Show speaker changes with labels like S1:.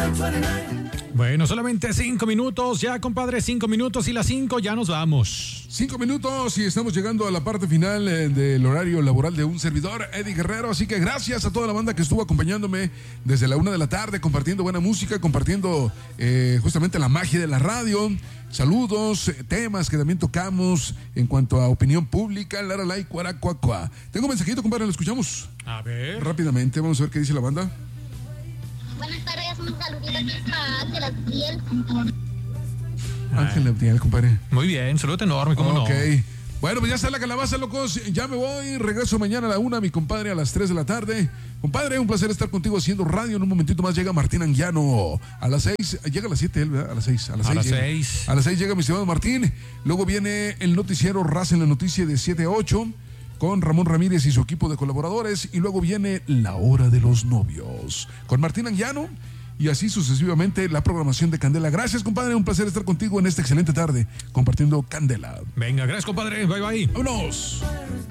S1: Bueno, solamente 5 minutos, ya compadre, 5 minutos y las 5 ya nos vamos.
S2: 5 minutos y estamos llegando a la parte final del horario laboral de un servidor, Eddie Guerrero. Así que gracias a toda la banda que estuvo acompañándome desde la 1 de la tarde, compartiendo buena música, compartiendo justamente la magia de la radio. Saludos, temas que también tocamos en cuanto a opinión pública. Lara Lai, Cuaracuacua. Tengo un mensajito, compadre, lo escuchamos.
S1: A ver.
S2: Rápidamente, vamos a ver qué dice la banda.
S3: Buenas tardes, un saludito aquí para Ángel Abdiel.
S2: Ángel Abdiel, compadre.
S1: Muy bien, saludo enorme, ¿cómo no?
S2: Ok. Bueno, pues ya está la calabaza, locos. Ya me voy. Regreso mañana a la 1, mi compadre, a las 3 de la tarde. Compadre, un placer estar contigo haciendo radio. En un momentito más llega Martín Anguiano. A las 6, llega a las 7 él, ¿verdad? A las 6. A las 6. A las 6 llega mi estimado Martín. Luego viene el noticiero Raza en la Noticia de 7 a 8 con Ramón Ramírez y su equipo de colaboradores. Y luego viene La Hora de los Novios con Martín Anguiano. Y así sucesivamente la programación de Candela. Gracias, compadre. Un placer estar contigo en esta excelente tarde compartiendo Candela.
S1: Venga, gracias, compadre. Bye, bye.
S2: ¡Vámonos!